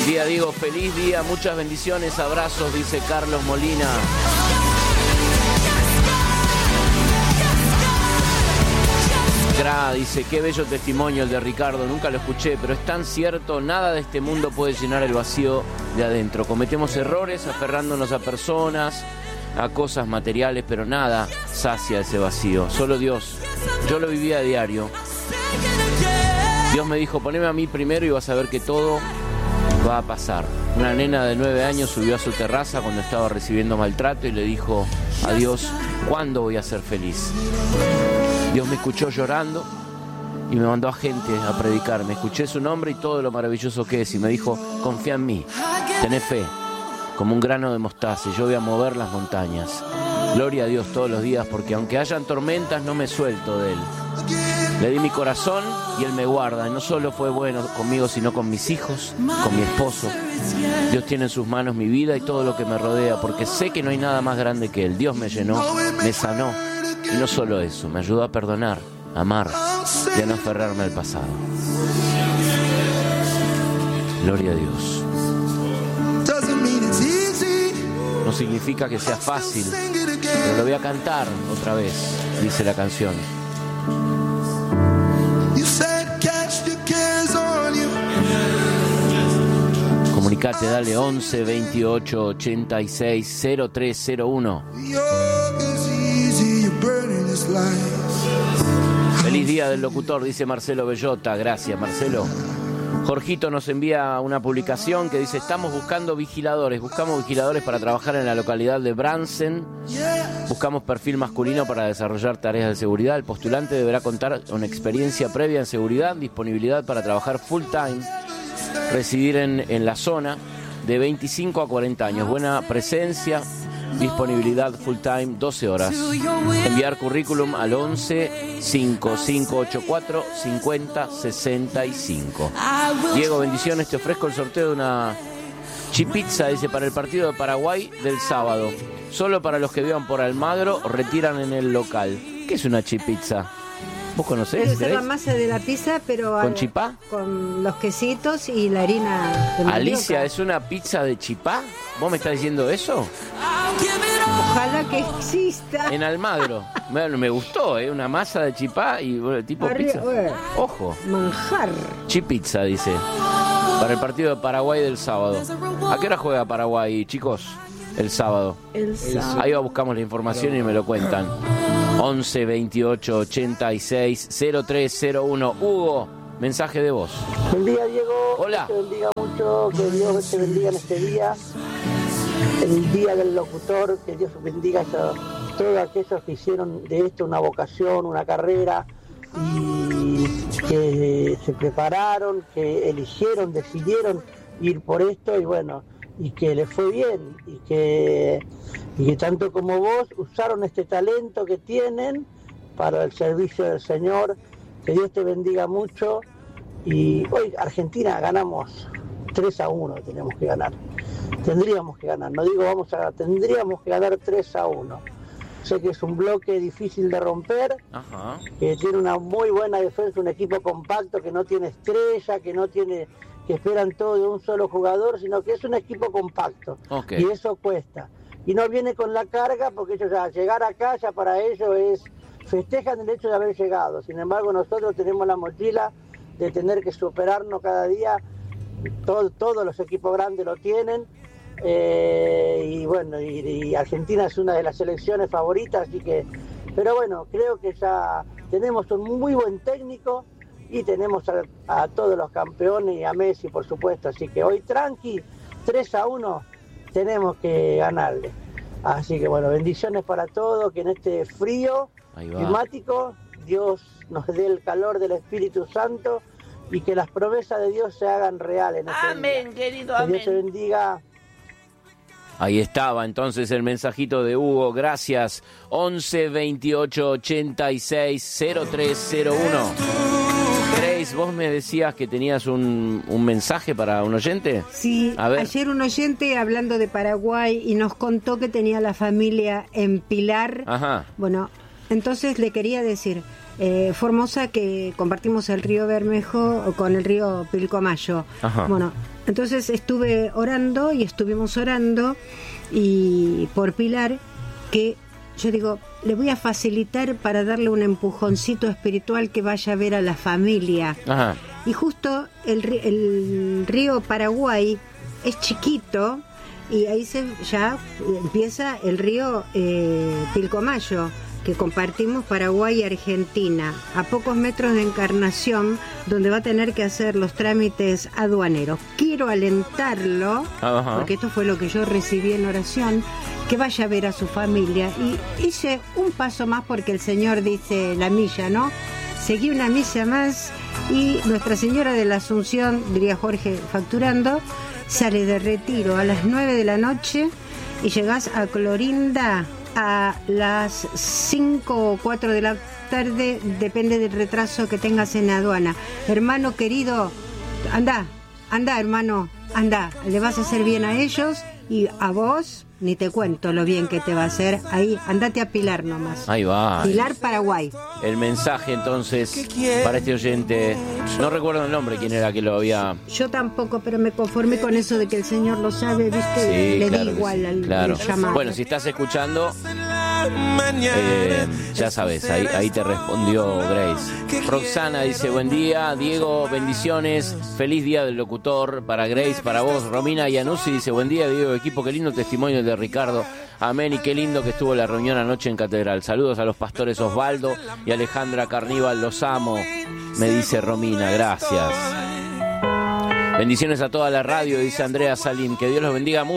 Buen día, Diego, feliz día, muchas bendiciones, abrazos, dice Carlos Molina. Dice, qué bello testimonio el de Ricardo, nunca lo escuché, pero es tan cierto, nada de este mundo puede llenar el vacío de adentro. Cometemos errores aferrándonos a personas, a cosas materiales, pero nada sacia ese vacío, solo Dios. Yo lo vivía a diario. Dios me dijo, poneme a mí primero y vas a ver que todo va a pasar. Una nena de 9 años subió a su terraza cuando estaba recibiendo maltrato y le dijo a Dios, ¿cuándo voy a ser feliz? Dios me escuchó llorando y me mandó a gente a predicar. Me escuché su nombre y todo lo maravilloso que es. Y me dijo, confía en mí, tené fe, como un grano de mostaza, y yo voy a mover las montañas. Gloria a Dios todos los días, porque aunque hayan tormentas, no me suelto de Él. Le di mi corazón y Él me guarda. Y no solo fue bueno conmigo, sino con mis hijos, con mi esposo. Dios tiene en sus manos mi vida y todo lo que me rodea, porque sé que no hay nada más grande que Él. Dios me llenó, me sanó. Y no solo eso, me ayudó a perdonar, a amar y a no aferrarme al pasado. Gloria a Dios. No significa que sea fácil, pero lo voy a cantar otra vez, dice la canción. Comunicate, dale 11 28 86 0301. Feliz día del locutor, dice Marcelo Bellota. Gracias, Marcelo. Jorgito nos envía una publicación que dice, estamos buscando vigiladores, buscamos vigiladores para trabajar en la localidad de Bransen, buscamos perfil masculino para desarrollar tareas de seguridad, el postulante deberá contar con experiencia previa en seguridad, disponibilidad para trabajar full time, residir en la zona de 25 a 40 años, buena presencia, disponibilidad full time, 12 horas. Enviar currículum al 11 5584 50 65. Diego, bendiciones, te ofrezco el sorteo de una chipizza, dice, para el partido de Paraguay del sábado. Solo para los que vivan por Almagro, retiran en el local. ¿Qué es una chipizza? ¿Vos conocés? Es la masa de la pizza, pero ¿con chipá? Con los quesitos y la harina de mandioca. Alicia, ¿es una pizza de chipá? ¿Vos me estás diciendo eso? Ojalá que exista. En Almagro. Me gustó, una masa de chipá y tipo pizza. Ojo. Manjar. Chipizza, dice. Para el partido de Paraguay del sábado. ¿A qué hora juega Paraguay, chicos? El sábado. Ahí buscamos la información y me lo cuentan. 11 28 86 0301. Hugo, mensaje de voz. Buen día, Diego. Hola. Que te bendiga mucho, que Dios te bendiga en este día. El día del locutor, que Dios bendiga a todos aquellos que hicieron de esto una vocación, una carrera, y que se prepararon, que eligieron, decidieron ir por esto, y bueno, y que les fue bien, y que tanto como vos usaron este talento que tienen para el servicio del Señor. Que Dios te bendiga mucho. Y hoy Argentina ganamos 3-1, tenemos que ganar. Tendríamos que ganar, no digo vamos a ganar, tendríamos que ganar 3-1. Sé que es un bloque difícil de romper. Ajá. Que tiene una muy buena defensa, un equipo compacto que no tiene estrella, que esperan todo de un solo jugador, sino que es un equipo compacto. Okay. Y eso cuesta. Y no viene con la carga, porque ellos ya llegar acá, ya para ellos festejan el hecho de haber llegado. Sin embargo, nosotros tenemos la mochila de tener que superarnos cada día. Todos los equipos grandes lo tienen. Y bueno, y Argentina es una de las selecciones favoritas, así que, pero bueno, creo que ya tenemos un muy buen técnico y tenemos a todos los campeones y a Messi, por supuesto, así que hoy tranqui, 3-1 tenemos que ganarle. Así que bueno, bendiciones para todos, que en este frío climático Dios nos dé el calor del Espíritu Santo y que las promesas de Dios se hagan reales en este amén, día. Querido, amén. Que Dios te bendiga. Ahí estaba entonces el mensajito de Hugo, gracias. 11 28 86 0301. Grace, vos me decías que tenías un mensaje para un oyente. Sí, ayer un oyente hablando de Paraguay y nos contó que tenía la familia en Pilar. Ajá. Bueno, entonces le quería decir, Formosa, que compartimos el río Bermejo con el río Pilcomayo. Ajá. Bueno, entonces estuvimos orando y por Pilar, que yo digo, le voy a facilitar para darle un empujoncito espiritual que vaya a ver a la familia. Ajá. Y justo el río Paraguay es chiquito y ahí ya empieza el río Pilcomayo, que compartimos Paraguay y Argentina, a pocos metros de Encarnación, donde va a tener que hacer los trámites aduaneros. Quiero alentarlo, Ajá. porque esto fue lo que yo recibí en oración, que vaya a ver a su familia. Y hice un paso más, porque el Señor dice la milla, ¿no? Seguí una milla más y Nuestra Señora de la Asunción, diría Jorge, facturando, sale de retiro a las 9 de la noche y llegás a Clorinda a las 5 o 4 de la tarde, depende del retraso que tengas en la aduana. Hermano querido, anda hermano, anda, le vas a hacer bien a ellos y a vos, ni te cuento lo bien que te va a hacer. Ahí, andate a Pilar nomás. Ahí va. Pilar, Paraguay. El mensaje entonces para este oyente, no recuerdo el nombre, quién era que lo había... Yo tampoco, pero me conformé con eso de que el Señor lo sabe, ¿viste? Sí, Le claro di que igual sí, al claro. llamado. Bueno, si estás escuchando, ya sabes, ahí te respondió Grace. Roxana dice, buen día, Diego, bendiciones, feliz día del locutor para Grace, para vos. Romina Iannuzzi dice, buen día, Diego, equipo, qué lindo testimonio de Ricardo. Amén, y qué lindo que estuvo la reunión anoche en Catedral. Saludos a los pastores Osvaldo y Alejandra Carníbal, los amo, me dice Romina, gracias. Bendiciones a toda la radio, dice Andrea Salim, que Dios los bendiga mucho.